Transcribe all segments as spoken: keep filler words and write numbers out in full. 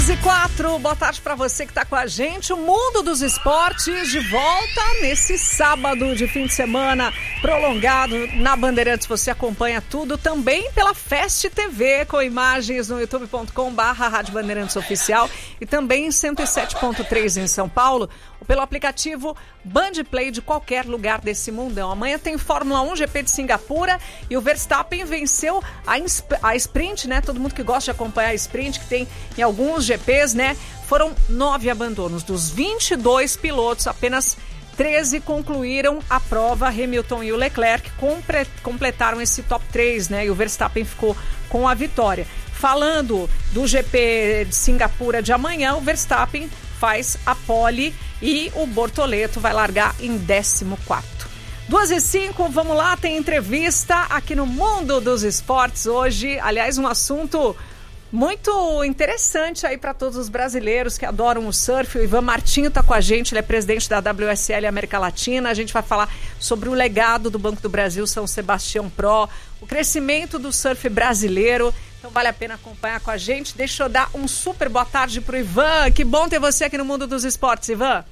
e quatro, boa tarde para você que está com a gente. O Mundo dos Esportes de volta nesse sábado de fim de semana prolongado na Bandeirantes. Você acompanha tudo também pela Fest T V, com imagens no youtube ponto com barra Rádio Bandeirantes Oficial e também em cento e sete ponto três em São Paulo, ou pelo aplicativo Band Play de qualquer lugar desse mundão. Amanhã tem Fórmula um, G P de Singapura, e o Verstappen venceu a, a sprint, né? Todo mundo que gosta de acompanhar a sprint, que tem em alguns G Ps, né? Foram nove abandonos. Dos vinte e dois pilotos, apenas treze concluíram a prova. Hamilton e o Leclerc compre- completaram esse top três, né? E o Verstappen ficou com a vitória. Falando do G P de Singapura de amanhã, o Verstappen faz a pole e o Bortoleto vai largar em décimo quarto. duas e cinco, vamos lá, tem entrevista aqui no Mundo dos Esportes hoje. Aliás, um assunto muito interessante aí para todos os brasileiros que adoram o surf. O Ivan Martinho está com a gente, ele é presidente da W S L América Latina. A gente vai falar sobre o legado do Banco do Brasil São Sebastião Pro, o crescimento do surf brasileiro. Então vale a pena acompanhar com a gente. Deixa eu dar um super boa tarde pro Ivan. Que bom ter você aqui no Mundo dos Esportes, Ivan.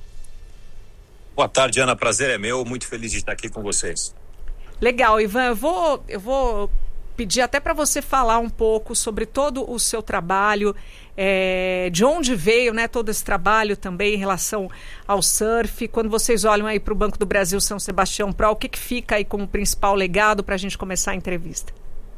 Boa tarde, Ana. Prazer é meu. Muito feliz de estar aqui com vocês. Legal, Ivan. Eu vou, eu vou pedir até para você falar um pouco sobre todo o seu trabalho, é, de onde veio, né, todo esse trabalho também em relação ao surf. Quando vocês olham aí para o Banco do Brasil São Sebastião Pro, o que, que fica aí como principal legado para a gente começar a entrevista?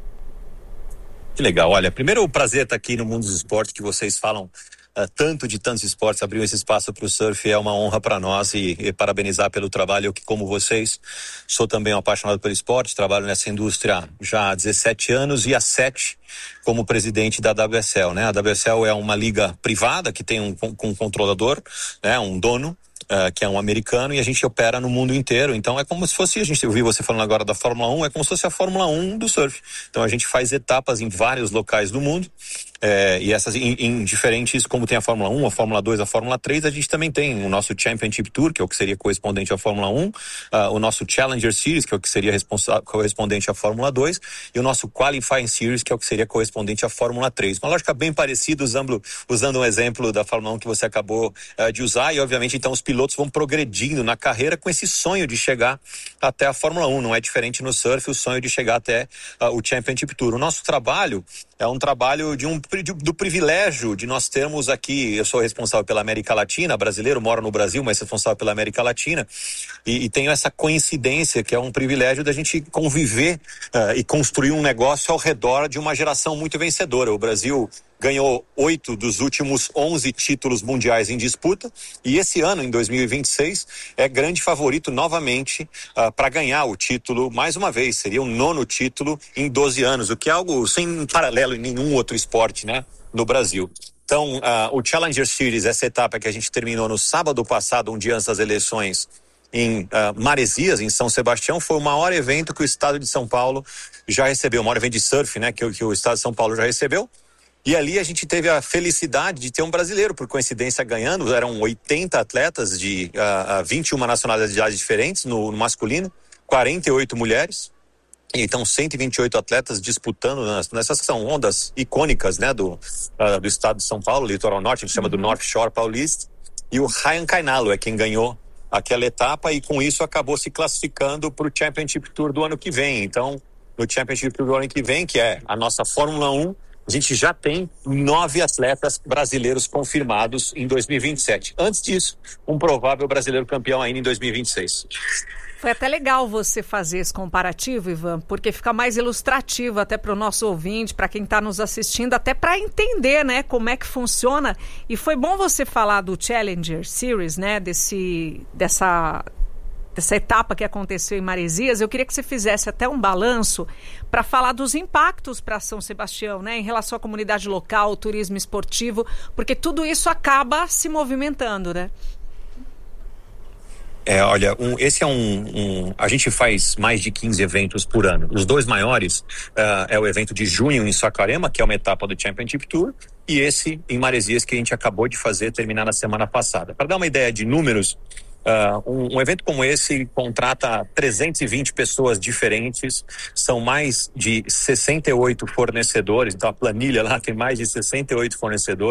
Que legal. Olha, primeiro o prazer estar aqui no Mundo dos Esportes, que vocês falam uh, tanto de tantos esportes, abriu esse espaço para o surf, é uma honra para nós e, e parabenizar pelo trabalho. Eu que, como vocês, sou também um apaixonado pelo esporte, trabalho nessa indústria já há dezessete anos e há sete como presidente da W S L, né? A W S L é uma liga privada que tem um, um controlador, né? Um dono, Uh, que é um americano, e a gente opera no mundo inteiro. Então é como se fosse, a gente ouviu você falando agora da Fórmula um, é como se fosse a Fórmula um do surf. Então a gente faz etapas em vários locais do mundo, é, e essas em, em diferentes, como tem a Fórmula um, a Fórmula dois, a Fórmula três, a gente também tem o nosso Championship Tour, que é o que seria correspondente à Fórmula um, uh, o nosso Challenger Series, que é o que seria responsa- correspondente à Fórmula dois, e o nosso Qualifying Series, que é o que seria correspondente à Fórmula três. Uma lógica bem parecida, usando, usando um exemplo da Fórmula um que você acabou uh, de usar, e obviamente então os pilotos vão progredindo na carreira com esse sonho de chegar até a Fórmula um. Não é diferente no surf, o sonho de chegar até uh, o Championship Tour. O nosso trabalho é um trabalho de um, de, do privilégio de nós termos aqui, eu sou responsável pela América Latina, brasileiro, moro no Brasil, mas responsável pela América Latina, e, e tenho essa coincidência que é um privilégio da gente conviver uh, e construir um negócio ao redor de uma geração muito vencedora. O Brasil ganhou oito dos últimos onze títulos mundiais em disputa, e esse ano, em dois mil e vinte e seis, é grande favorito novamente uh, para ganhar o título mais uma vez. Seria o nono título em doze anos, o que é algo sem paralelo em nenhum outro esporte, né, no Brasil. Então, uh, o Challenger Series, essa etapa que a gente terminou no sábado passado, um dia antes das eleições, em uh, Maresias, em São Sebastião, foi o maior evento que o estado de São Paulo já recebeu, o maior evento de surf, né, que, que o estado de São Paulo já recebeu. E ali a gente teve a felicidade de ter um brasileiro, por coincidência, ganhando. Eram oitenta atletas de uh, vinte e uma nacionalidades diferentes no, no masculino, quarenta e oito mulheres. Então, cento e vinte e oito atletas disputando nas, nessas que são ondas icônicas, né, do, uh, do estado de São Paulo, litoral norte, a gente chama do North Shore paulista. E o Ryan Cainalo é quem ganhou aquela etapa e com isso acabou se classificando para o Championship Tour do ano que vem. Então, no Championship Tour do ano que vem, que é a nossa Fórmula um, a gente já tem nove atletas brasileiros confirmados em dois mil e vinte e sete. Antes disso, um provável brasileiro campeão ainda em dois mil e vinte e seis. Foi até legal você fazer esse comparativo, Ivan, porque fica mais ilustrativo até para o nosso ouvinte, para quem está nos assistindo, até para entender, né, como é que funciona. E foi bom você falar do Challenger Series, né, desse, dessa... essa etapa que aconteceu em Maresias. Eu queria que você fizesse até um balanço para falar dos impactos para São Sebastião, né, em relação à comunidade local, turismo esportivo, porque tudo isso acaba se movimentando, né? É, olha, um, esse é um, um... A gente faz mais de quinze eventos por ano. Os dois maiores uh, é o evento de junho em Saquarema, que é uma etapa do Championship Tour, e esse em Maresias, que a gente acabou de fazer, terminar na semana passada. Para dar uma ideia de números, Uh, um, um evento como esse contrata trezentas e vinte pessoas diferentes, são mais de sessenta e oito fornecedores, então a planilha lá tem mais de sessenta e oito fornecedores,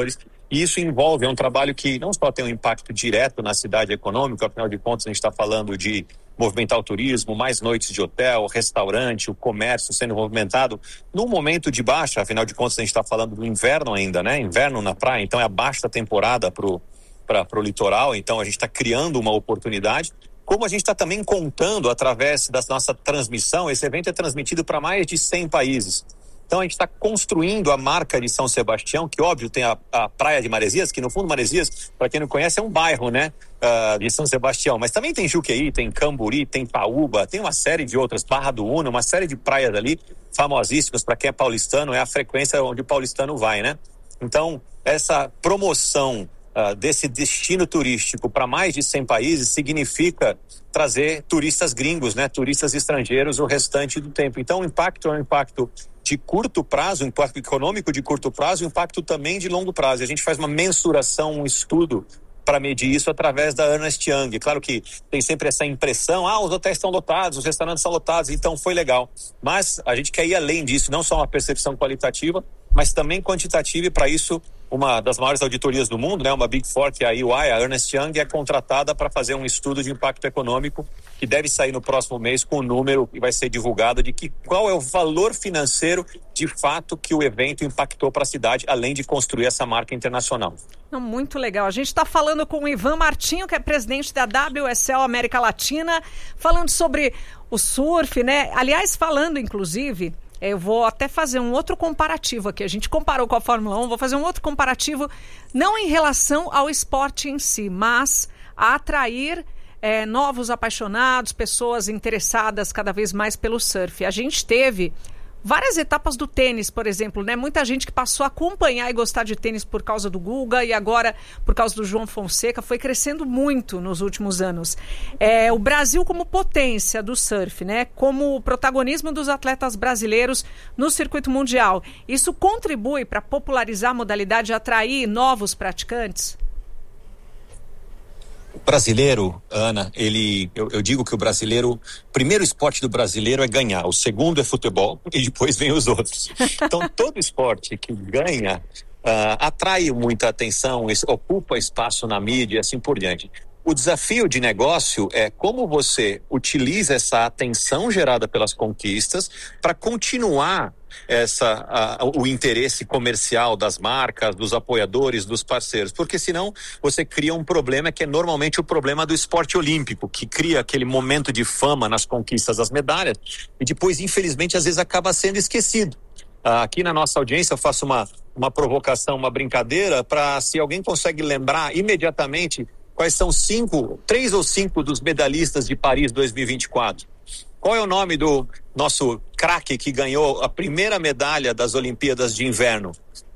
E isso envolve, é um trabalho que não só tem um impacto direto na cidade econômica, afinal de contas a gente está falando de movimentar o turismo, mais noites de hotel, restaurante, o comércio sendo movimentado num momento de baixa, afinal de contas a gente está falando do inverno ainda, né? Inverno na praia, então é a baixa temporada pro, para pro litoral, então a gente está criando uma oportunidade. Como a gente está também contando através da nossa transmissão, esse evento é transmitido para mais de cem países. Então a gente está construindo a marca de São Sebastião, que óbvio tem a, a Praia de Maresias, que no fundo Maresias, para quem não conhece, é um bairro, né, uh, de São Sebastião. Mas também tem Juqueí, tem Camburi, tem Paúba, tem uma série de outras, Barra do Una, uma série de praias ali famosíssimas. Para quem é paulistano, é a frequência onde o paulistano vai, né? Então essa promoção uh, desse destino turístico para mais de cem países significa trazer turistas gringos, né, turistas estrangeiros o restante do tempo. Então o impacto é um impacto de curto prazo, um impacto econômico de curto prazo e um impacto também de longo prazo. A gente faz uma mensuração, um estudo para medir isso através da Ernst Young. Claro que tem sempre essa impressão, ah, os hotéis estão lotados, os restaurantes estão lotados, então foi legal. Mas a gente quer ir além disso, não só uma percepção qualitativa, mas também quantitativa, e para isso uma das maiores auditorias do mundo, né, uma Big Four, que é a E Y, a Ernst Young, é contratada para fazer um estudo de impacto econômico que deve sair no próximo mês com o número que vai ser divulgado de que, qual é o valor financeiro de fato que o evento impactou para a cidade, além de construir essa marca internacional. Muito legal. A gente está falando com o Ivan Martinho, que é presidente da W S L América Latina, falando sobre o surf, né? Aliás, falando inclusive... Eu vou até fazer um outro comparativo aqui. A gente comparou com a Fórmula um, vou fazer um outro comparativo, não em relação ao esporte em si, mas a atrair é, novos apaixonados, pessoas interessadas cada vez mais pelo surf. A gente teve várias etapas do tênis, por exemplo, né? Muita gente que passou a acompanhar e gostar de tênis por causa do Guga e agora por causa do João Fonseca, foi crescendo muito nos últimos anos. É, o Brasil como potência do surf, né? Como o protagonismo dos atletas brasileiros no circuito mundial. Isso contribui para popularizar a modalidade e atrair novos praticantes? O brasileiro, Ana, ele, eu, eu digo que o brasileiro, o primeiro esporte do brasileiro é ganhar, o segundo é futebol e depois vem os outros. Então todo esporte que ganha uh, atrai muita atenção, ocupa espaço na mídia e assim por diante. O desafio de negócio é como você utiliza essa atenção gerada pelas conquistas para continuar essa, a, o interesse comercial das marcas, dos apoiadores, dos parceiros, porque senão você cria um problema que é normalmente o problema do esporte olímpico, que cria aquele momento de fama nas conquistas das medalhas e depois, infelizmente, às vezes acaba sendo esquecido. Aqui na nossa audiência eu faço uma, uma provocação, uma brincadeira, para se alguém consegue lembrar imediatamente quais são cinco, três ou cinco dos medalhistas de Paris dois mil e vinte e quatro. Qual é o nome do nosso craque que ganhou a primeira medalha das Olimpíadas de Inverno?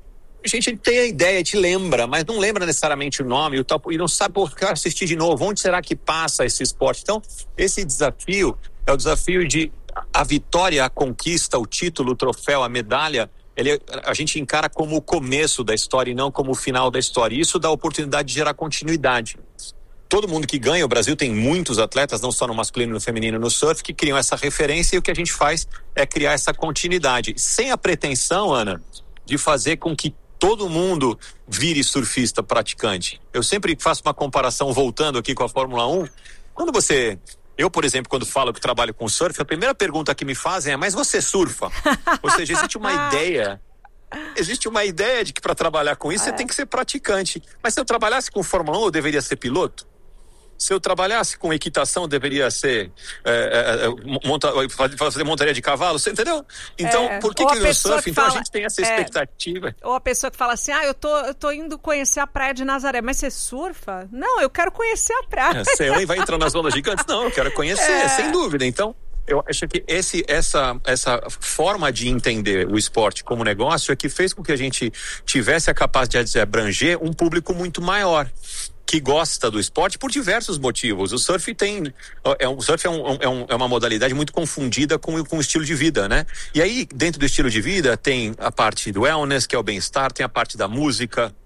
A gente tem a ideia, te lembra, mas não lembra necessariamente o nome o tal, e não sabe por que assistir de novo. Onde será que passa esse esporte? Então, esse desafio é o desafio de a vitória, a conquista, o título, o troféu, a medalha. Ele, a gente encara como o começo da história e não como o final da história. Isso dá a oportunidade de gerar continuidade. Todo mundo que ganha, o Brasil tem muitos atletas, não só no masculino e no feminino, no surf, que criam essa referência, e o que a gente faz é criar essa continuidade, sem a pretensão, Ana, de fazer com que todo mundo vire surfista praticante. Eu sempre faço uma comparação, voltando aqui com a Fórmula um, quando você... Eu, por exemplo, quando falo que trabalho com surf, a primeira pergunta que me fazem é, mas você surfa? Ou seja, existe uma ideia, existe uma ideia de que para trabalhar com isso, é. Você tem que ser praticante. Mas se eu trabalhasse com Fórmula um, eu deveria ser piloto? Se eu trabalhasse com equitação, eu deveria ser é, é, monta, fazer montaria de cavalo, você entendeu? Então, é. Por que, que no surf, que então fala, a gente tem essa expectativa? É, ou a pessoa que fala assim, ah, eu tô, eu tô indo conhecer a praia de Nazaré, mas você surfa? Não, eu quero conhecer a praia. É, você vai entrar nas ondas gigantes? Não, eu quero conhecer, é. Sem dúvida. Então, eu acho que esse, essa, essa forma de entender o esporte como negócio é que fez com que a gente tivesse a capacidade de abranger um público muito maior, que gosta do esporte por diversos motivos. O surf tem, é um, o surf é, um, é, um, é uma modalidade muito confundida com, com o estilo de vida, né? E aí, dentro do estilo de vida, tem a parte do wellness, que é o bem-estar, tem a parte da música,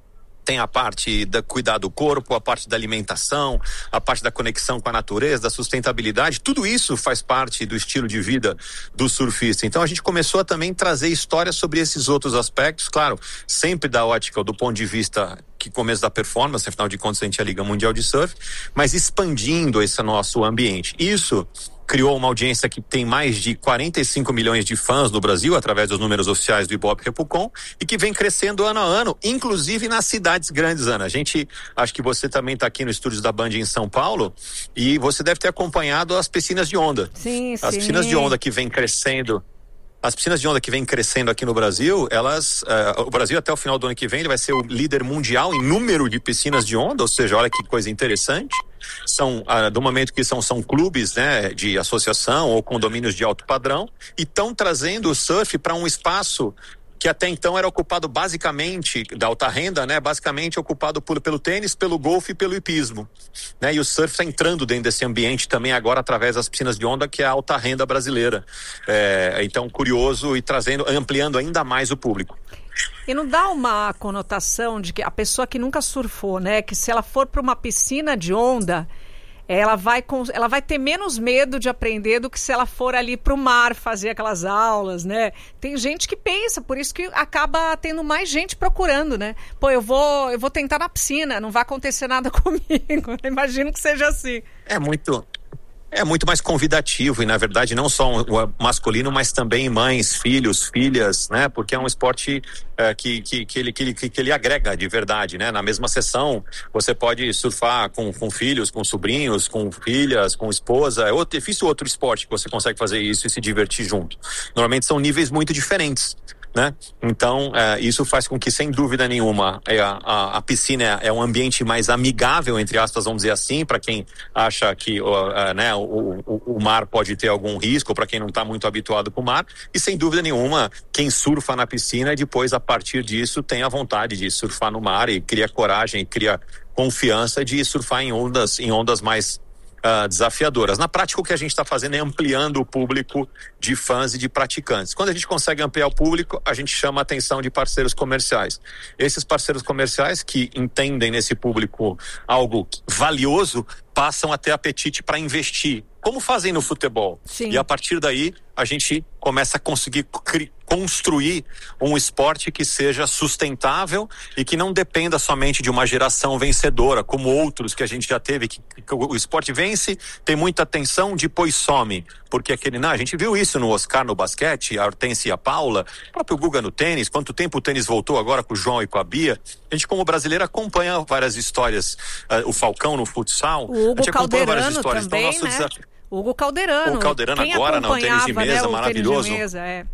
Tem a parte da cuidar do corpo, a parte da alimentação, a parte da conexão com a natureza, da sustentabilidade. Tudo isso faz parte do estilo de vida do surfista. Então a gente começou a também trazer histórias sobre esses outros aspectos, claro, sempre da ótica, do ponto de vista que começo da performance, afinal de contas a gente é a Liga Mundial de Surf, mas expandindo esse nosso ambiente. Isso criou uma audiência que tem mais de quarenta e cinco milhões de fãs no Brasil, através dos números oficiais do Ibope Repucon, e que vem crescendo ano a ano, inclusive nas cidades grandes, Ana. A gente, acho que você também está aqui no estúdio da Band em São Paulo, e você deve ter acompanhado as piscinas de onda. Sim, as sim. piscinas de onda que vem crescendo. As piscinas de onda que vem crescendo aqui no Brasil, elas, uh, o Brasil até o final do ano que vem, ele vai ser o líder mundial em número de piscinas de onda, ou seja, olha que coisa interessante. São, uh, do momento que são, são clubes, né, de associação ou condomínios de alto padrão, e estão trazendo o surf para um espaço que até então era ocupado basicamente, da alta renda, né, basicamente ocupado por, pelo tênis, pelo golfe e pelo hipismo, né, e o surf está entrando dentro desse ambiente também agora através das piscinas de onda, que é a alta renda brasileira. É, então, curioso e trazendo, ampliando ainda mais o público. E não dá uma conotação de que a pessoa que nunca surfou, né, que se ela for para uma piscina de onda, ela vai, ela vai ter menos medo de aprender do que se ela for ali para o mar fazer aquelas aulas, né? Tem gente que pensa, por isso que acaba tendo mais gente procurando, né? Pô, eu vou, eu vou tentar na piscina, não vai acontecer nada comigo. Imagino que seja assim. É muito... É muito mais convidativo e, na verdade, não só o masculino, mas também mães, filhos, filhas, né? Porque é um esporte é, que, que, que, ele, que, ele, que ele agrega de verdade, né? Na mesma sessão, você pode surfar com, com filhos, com sobrinhos, com filhas, com esposa. É outro, difícil outro esporte que você consegue fazer isso e se divertir junto. Normalmente são níveis muito diferentes, né? Então, é, isso faz com que, sem dúvida nenhuma, é, a, a piscina é um ambiente mais amigável, entre aspas, vamos dizer assim, para quem acha que uh, né, o, o, o mar pode ter algum risco, para quem não está muito habituado com o mar, e sem dúvida nenhuma, quem surfa na piscina, depois, a partir disso, tem a vontade de surfar no mar e cria coragem, e cria confiança de surfar em ondas, em ondas mais Uh, desafiadoras. Na prática, o que a gente está fazendo é ampliando o público de fãs e de praticantes. Quando a gente consegue ampliar o público, a gente chama a atenção de parceiros comerciais. Esses parceiros comerciais que entendem nesse público algo valioso, passam a ter apetite para investir, como fazem no futebol. Sim. E a partir daí, a gente começa a conseguir cri- construir um esporte que seja sustentável e que não dependa somente de uma geração vencedora, como outros que a gente já teve, que, que o esporte vence, tem muita atenção, depois some. Porque aquele, não, a gente viu isso no Oscar no basquete, a Hortência e a Paula, o próprio Guga no tênis, quanto tempo o tênis voltou agora com o João e com a Bia. A gente, como brasileiro, acompanha várias histórias, uh, o Falcão no futsal, o Hugo a gente acompanha várias Calderano histórias. também, então, nosso né? desafio... Hugo Calderano. O Calderano Quem agora, não, tênis de mesa, né, maravilhoso. Tênis de mesa, é.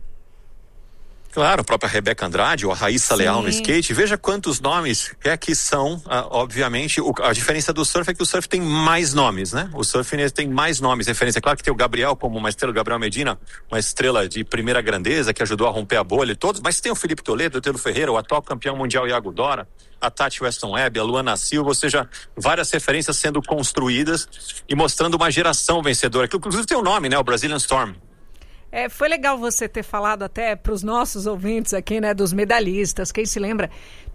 Claro, a própria Rebeca Andrade, ou a Raíssa Sim. Leal no skate. Veja quantos nomes é que são, ah, obviamente, o, a diferença do surf é que o surf tem mais nomes, né? O surf tem mais nomes, referência. Claro que tem o Gabriel como uma estrela, o Gabriel Medina, uma estrela de primeira grandeza, que ajudou a romper a bolha, todos, mas tem o Felipe Toledo, o Telo Ferreira, o atual campeão mundial Iago Dora, a Tati Weston Webb, a Luana Silva, ou seja, várias referências sendo construídas e mostrando uma geração vencedora, que inclusive tem o um nome, né? O Brazilian Storm. É, foi legal você ter falado até para os nossos ouvintes aqui, né, dos medalhistas, quem se lembra.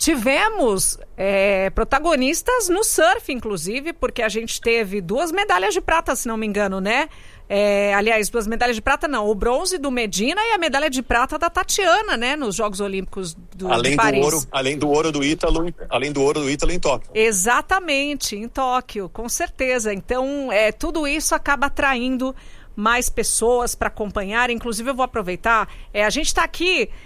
Tivemos é, protagonistas no surf, inclusive, porque a gente teve duas medalhas de prata, se não me engano, né? É, aliás, duas medalhas de prata não, o bronze do Medina e a medalha de prata da Tatiana, né, nos Jogos Olímpicos do, além de Paris. Do ouro, além do ouro do Ítalo, além do ouro do Ítalo em Tóquio. Exatamente, em Tóquio, com certeza. Então, é, tudo isso acaba atraindo mais pessoas para acompanhar. Inclusive, eu vou aproveitar, é, a gente está aqui